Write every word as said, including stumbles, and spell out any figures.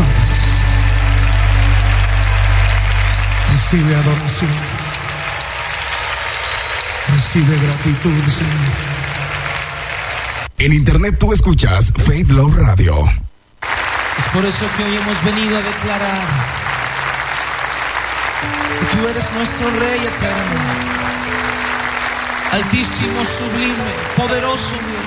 corazones. Recibe adoración. Recibe gratitud, Señor. En internet tú escuchas Faith Love Radio. Es por eso que hoy hemos venido a declarar que tú eres nuestro Rey eterno, altísimo, sublime, poderoso Dios.